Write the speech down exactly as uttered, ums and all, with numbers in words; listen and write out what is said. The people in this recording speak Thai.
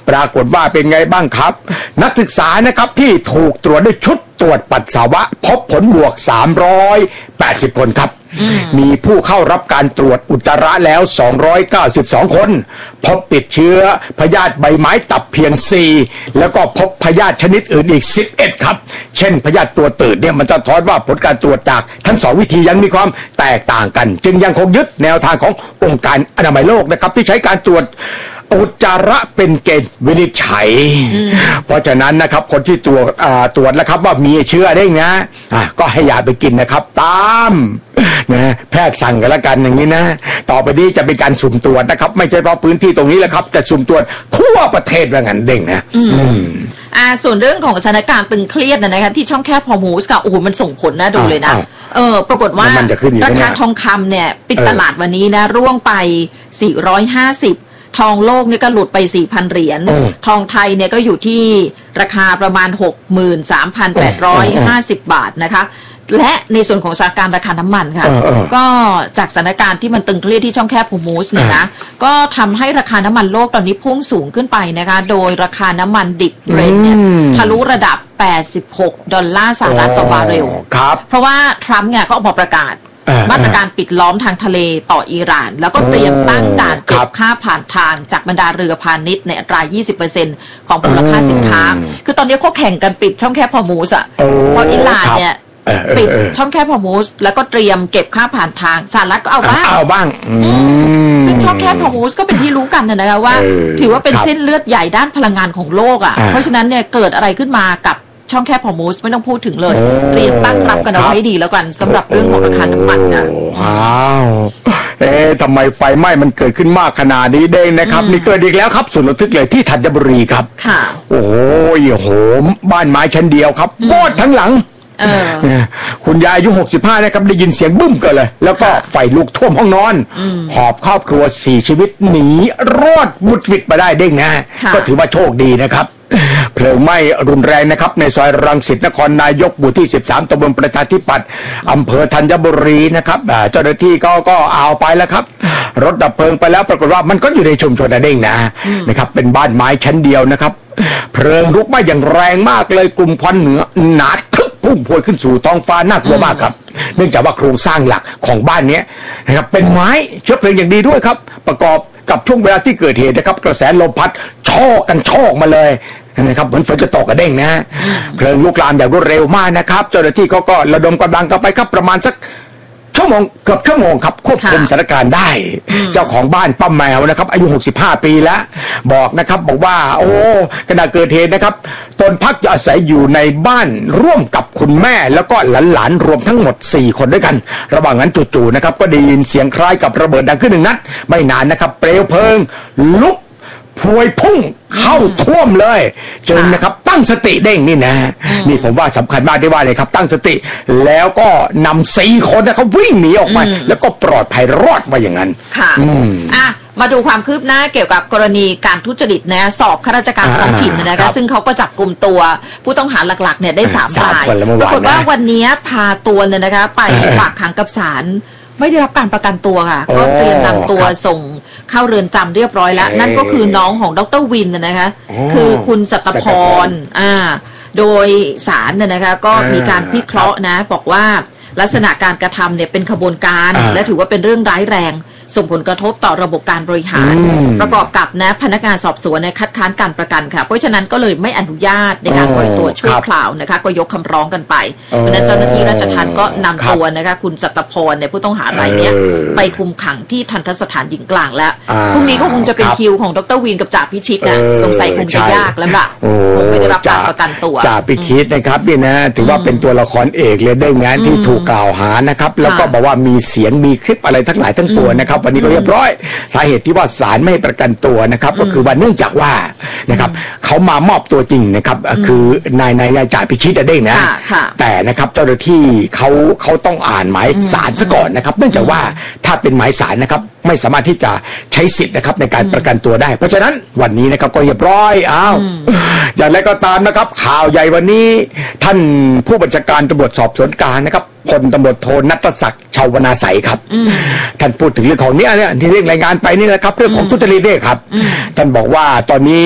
ปรากฏว่าเป็นไงบ้างครับนักศึกษานะครับที่ถูกตรวจด้วยชุดตรวจปัสสาวะพบผลบวกสามร้อยแปดสิบคนครับมีผู้เข้ารับการตรวจอุจจาระแล้วสองร้อยเก้าสิบสองคนพบติดเชื้อพยาธิใบไม้ตับเพียงสี่แล้วก็พบพยาธิชนิดอื่นอีกสิบเอ็ดครับเช่นพยาธิตัวตืดเนี่ยมันจะท้อนว่าผลการตรวจจากทั้งสองวิธียังมีความแตกต่างกันจึงยังคงยึดแนวทางขององค์การอนามัยโลกนะครับที่ใช้การตรวจอุจจาระเป็นเกณฑ์วินิจฉัยเพราะฉะนั้นนะครับคนที่ตรวจตรวจแล้วครับว่ามีเชื้อได้นะก็ให้ยาไปกินนะครับตามนะแพทย์สั่งกันละกันอย่างนี้นะต่อไปนี้จะเป็นการสุ่มตรวจนะครับไม่ใช่เฉพาะพื้นที่ตรงนี้แหละครับจะสุ่มตรวจทั่วประเทศว่างั้นเด้งนะอ่าส่วนเรื่องของสถานการณ์ตึงเครียดนะคะที่ช่องแคบฮอร์มูสค่ะโอ้โหมันส่งผลนะดูเลยนะเออปรากฏว่าราคาทองคำเนี่ยปิดตลาดวันนี้นะร่วงไปสี่ร้อยห้าสิบทองโลกเนี่ยก็หลุดไป สี่พัน เหรียญทองไทยเนี่ยก็อยู่ที่ราคาประมาณ หกหมื่นสามพันแปดร้อยห้าสิบ บาทนะคะและในส่วนของสถานการณ์ราคาน้ำมันค่ะก็จากสถานการณ์ที่มันตึงเครียดที่ช่องแคบฮอร์มูสเนี่ยนะก็ทำให้ราคาน้ำมันโลกตอนนี้พุ่งสูงขึ้นไปนะคะโดยราคาน้ำมันดิบเบรนท์เนี่ยทะลุระดับแปดสิบหกดอลลาร์สหรัฐต่อบาร์เรลเพราะว่าทรัมป์เนี่ยเขาออกมาประกาศมาตรการปิดล้อมทางทะเลต่ออิหร่านแล้วก็เตรียมตั้งด่านเก็บค่าผ่านทางจากบรรดาเรือพาณิชย์ในอัตรา ยี่สิบเปอร์เซ็นต์ ของมูลค่าสินค้าคือตอนนี้เขาแข่งกันปิดช่องแคบฮอร์มูสอ่ะเพราะอิหร่านเนี่ยปิดช่องแคบฮอร์มูสแล้วก็เตรียมเก็บค่าผ่านทางสหรัฐก็เอาบ้างเอาบ้างซึ่งช่องแคบฮอร์มูสก็เป็นที่รู้กันนะคะว่าถือว่าเป็นเส้นเลือดใหญ่ด้านพลังงานของโลกอ่ะเพราะฉะนั้นเนี่ยเกิดอะไรขึ้นมากับช่องแคบฮอร์มูสไม่ต้องพูดถึงเลยเตรียมตั้งรับกันเอาไว้ดีแล้วกันสำหรับเรื่องของราคาน้ำมันนะว้าวเอ๊ะทำไมไฟไหม้มันเกิดขึ้นมากขนาดนี้เด้งนะครับนี่เกิดอีกแล้วครับสุดระทึกเลยที่ธัญบุรีครับค่ะโอ้ยโหมบ้านไม้ชั้นเดียวครับวอดทั้งหลังคุณยายอายุหกสิบห้านะครับได้ยินเสียงบึ้มกันเลยแล้วก็ไฟลุกท่วมห้องนอนหอบครอบครัวสี่ชีวิตหนีรอดบุดวิดมาได้เด้งนะก็ถือว่าโชคดีนะครับเพลิงไหม้รุนแรงนะครับในซอยรังสิตนครนายกหมู่ที่สิบสามตำบลประชาธิปัตย์อำเภอธัญบุรีนะครับเจ้าหน้าที่ก็ก็เอาไปแล้วครับรถดับเพลิงไปแล้วปรากฏว่ามันก็อยู่ในชุมชนนั่นเองนะนะครับเป็นบ้านไม้ชั้นเดียวนะครับเพลิงลุกไหม้อย่างแรงมากเลยกลุ่มควันเหนือหนาทึบพุ่งพวยขึ้นสู่ท้องฟ้าน่ากลัวมากครับเนื่องจากว่าโครงสร้างหลักของบ้านนี้นะครับเป็นไม้เชื้อเพลิงอย่างดีด้วยครับประกอบกับช่วงเวลาที่เกิดเหตุนะครับกระแสลมพัดช่อกันช่อมาเลยนะครับเหมือนฝนจะตกกระเด้งนะเพลิงลุกลามอย่างรวดเร็วมากนะครับเจ้าหน้าที่เขาก็ระดมกำลังกันไปครับประมาณสักชั่วโมงเกือบชั่วโมงครับควบคุมสถานการณ์ได้เจ้าของบ้านป้าแมวนะครับอายุหกสิบห้าปีแล้วบอกนะครับบอกว่าโอ้ขณะเกิดเหตุนะครับตนพักอาศัยอยู่ในบ้านร่วมกับคุณแม่แล้วก็หลานๆรวมทั้งหมดสี่คนด้วยกันระหว่างนั้นจู่ๆนะครับก็ได้ยินเสียงคล้ายกับระเบิดดังขึ้นหนึ่งนัดไม่นานนะครับเปลวเพลิงลุกพวยพุ่งเข้าท่วมเลยจนนะครับตั้งสติเด้งนี่นะนี่ผมว่าสำคัญมากที่ว่าเลยครับตั้งสติแล้วก็นำสี่คนนะครับวิ่งหนีออกมาแล้วก็ปลอดภัยรอดมาอย่างนั้นค่ะอ่ะมาดูความคืบหน้าเกี่ยวกับกรณีการทุจริตนะสอบข้าราชการท้องถิ่นนะคะซึ่งเขาก็จับกลุ่มตัวผู้ต้องหาหลักๆเนี่ยได้สามรายปรากฏว่าวันนี้พาตัวเนี่ยนะคะไปฝากขังกับศาลไม่ได้รับการประกันตัวค่ะก็เตรียมนำตัวส่งเข้าเรือนจำเรียบร้อยแล้วนั่นก็คือน้องของดร.วินนะคะคือคุณสัตพรอ่าโดยศาลเนี่ยนะคะก็มีการพิเคราะห์นะบอกว่าลักษณะการกระทำเนี่ยเป็นขบวนการและถือว่าเป็นเรื่องร้ายแรงส่งผลกระทบต่อระบบการบริหารประกอบกับนะพนักงานสอบสวนเนี่ยคัดค้านการประกันค่ะเพราะฉะนั้นก็เลยไม่อนุญาตในการปล่อยตัวชั่วคราวนะคะก็ยกคำร้องกันไปเพราะนั้นเจ้าหน้าที่ราชทัณฑ์ก็นำตัวนะคะคุณสัตพรเนี่ยผู้ต้องหารายนี้ไปคุมขังที่ทันตสถานหญิงกลางแล้วพรุ่งนี้ก็คงจะเป็นคิวของดร.วินกับจ่าพิชิตนะสงสัยคงจะยากแล้วล่ะคงไม่ได้รับการประกันตัวจ่าพิชิตนะครับนี่นะถือว่าเป็นตัวละครเอกเลยได้งานที่ถูกกล่าวหานะครับแล้วก็บอกว่ามีเสียงมีคลิปอะไรทั้งหลายทั้งปวงนะครับวันนี้ก็เรียบร้อยสาเหตุที่ว่าศาลไม่ประกันตัวนะครับก็คือว่าเนื่องจากว่านะครับเขามามอบตัวจริงนะครับคือนายนายนายจ่าพิชิตได้นะแต่นะครับเจ้าหน้าที่เขาเขาต้องอ่านหมายศาลซะก่อนนะครับเนื่องจากว่าถ้าเป็นหมายศาลนะครับไม่สามารถที่จะใช้สิทธิ์นะครับในการประกันตัวได้เพราะฉะนั้นวันนี้นะครับก็เรียบร้อยอ้าวอย่างไรก็ตามนะครับข่าวใหญ่วันนี้ท่านผู้บัญชาการตำรวจสอบสวนกลางนะครับพลตำรวจโทณัฐศักดิ์ชาวนาใสครับท่านพูดถึงเรื่องของนี้เนี่ยที่เรียกรายงานไปนี่แหละครับเรื่องของทุจริตเนี่ยครับท่านบอกว่าตอนนี้